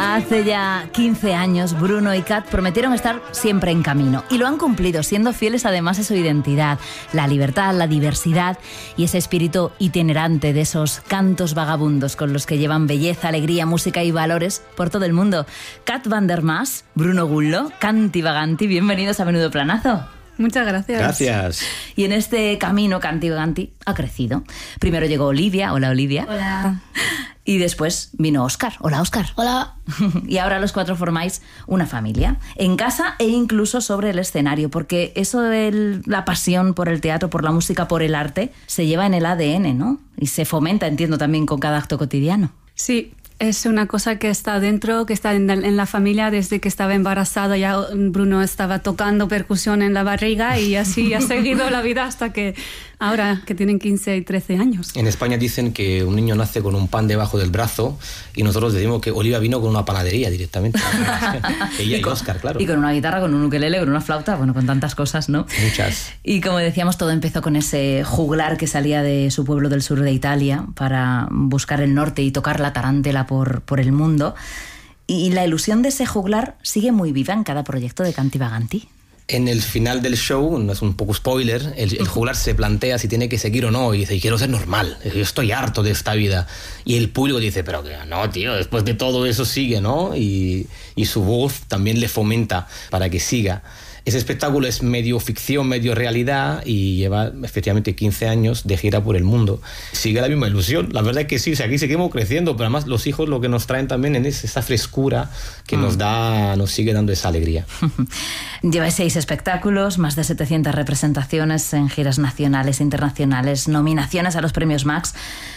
Hace ya 15 años, Bruno y Kat prometieron estar siempre en camino. Y lo han cumplido, siendo fieles además a su identidad, la libertad, la diversidad y ese espíritu itinerante de esos cantos vagabundos con los que llevan belleza, alegría, música y valores por todo el mundo. Kat van der Maas, Bruno Gullo, Canti Vaganti, bienvenidos a Menudo Planazo. Muchas gracias. Gracias. Y en este camino Canti Vaganti ha crecido. Primero llegó Olivia. Hola, Olivia. Hola. Y después vino Óscar. Hola, Óscar. Hola. Y ahora los cuatro formáis una familia, en casa e incluso sobre el escenario, porque eso de la pasión por el teatro, por la música, por el arte, se lleva en el ADN, ¿no? Y se fomenta, entiendo, también con cada acto cotidiano. Sí, es una cosa que está dentro, que está en la familia desde que estaba embarazada. Ya Bruno estaba tocando percusión en la barriga y así ha seguido la vida hasta que ahora que tienen 15 y 13 años. En España dicen que un niño nace con un pan debajo del brazo y nosotros decimos que Olivia vino con una panadería directamente. Ella y Óscar, claro. Y con una guitarra, con un ukelele, con una flauta, bueno, con tantas cosas, ¿no? Muchas. Y como decíamos, todo empezó con ese juglar que salía de su pueblo del sur de Italia para buscar el norte y tocar la tarántela por el mundo. Y la ilusión de ese juglar sigue muy viva en cada proyecto de Canti Vaganti. En el final del show, no es un poco spoiler, el juglar se plantea si tiene que seguir o no y dice, quiero ser normal, yo estoy harto de esta vida. Y el público dice, pero que no, tío, después de todo eso sigue, ¿no? Y su voz también le fomenta para que siga. Ese espectáculo es medio ficción, medio realidad y lleva efectivamente 15 años de gira por el mundo. Sigue la misma ilusión. La verdad es que sí, o sea, aquí seguimos creciendo, pero además los hijos lo que nos traen también es esa frescura que nos sigue dando esa alegría. Lleváis 6 espectáculos, más de 700 representaciones en giras nacionales e internacionales, nominaciones a los premios Max,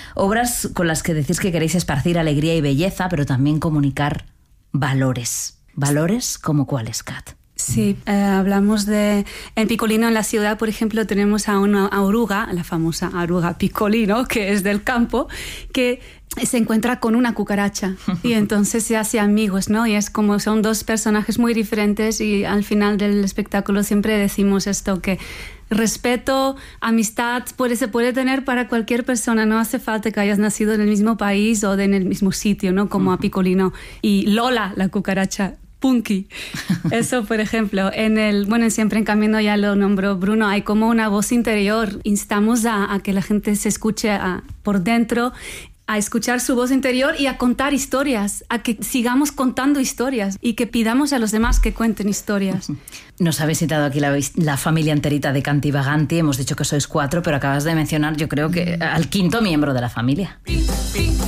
obras con las que decís que queréis esparcir alegría y belleza, pero también comunicar valores. ¿Valores como cuáles, Kat? Sí, hablamos de... En Piccolino, en la ciudad, por ejemplo, tenemos a una oruga, la famosa oruga Piccolino, que es del campo, que se encuentra con una cucaracha y entonces se hace amigos, ¿no? Y es como son dos personajes muy diferentes y al final del espectáculo siempre decimos esto, que respeto, amistad se puede tener para cualquier persona, no hace falta que hayas nacido en el mismo país o en el mismo sitio, ¿no? Como a Piccolino. Y Lola, la cucaracha, Punky. Eso, por ejemplo, en Siempre en Camino, ya lo nombró Bruno, hay como una voz interior. Instamos a que la gente se escuche por dentro, a escuchar su voz interior y a contar historias, a que sigamos contando historias y que pidamos a los demás que cuenten historias. Nos habéis citado aquí la familia enterita de Canti Vaganti, hemos dicho que sois 4, pero acabas de mencionar, yo creo que al 5.º miembro de la familia.